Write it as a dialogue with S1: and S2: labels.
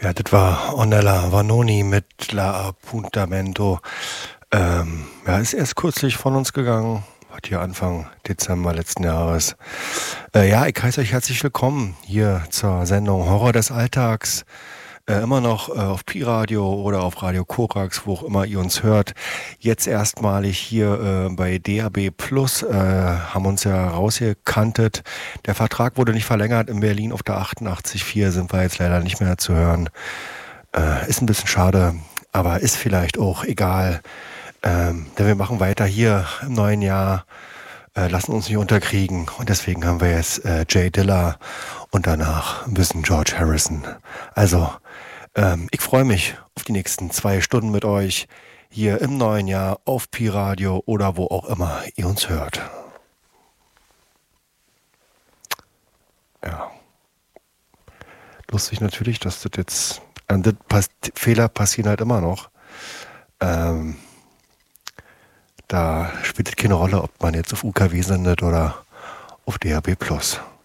S1: Ja, das war Ornella Vanoni mit La Appuntamento. Ja, ist erst kürzlich von uns gegangen. War hier Anfang Dezember letzten Jahres. Ja, ich heiße euch herzlich willkommen hier zur Sendung Horror des Alltags. Immer noch auf Pi-Radio oder auf Radio Korax, wo auch immer ihr uns hört. Jetzt erstmalig hier bei DAB Plus, haben uns ja rausgekantet. Der Vertrag wurde nicht verlängert. In Berlin auf der 88.4 sind wir jetzt leider nicht mehr zu hören. Ist ein bisschen schade, aber ist vielleicht auch egal. Denn wir machen weiter hier im neuen Jahr. Lassen uns nicht unterkriegen. Und deswegen haben wir jetzt Jay Dilla und danach ein bisschen George Harrison. Also, ich freue mich auf die nächsten 2 Stunden mit euch hier im neuen Jahr auf Pi-Radio oder wo auch immer ihr uns hört. Ja. Lustig natürlich, dass das jetzt Fehler passieren halt immer noch. Da spielt es keine Rolle, ob man jetzt auf UKW sendet oder auf DAB Plus.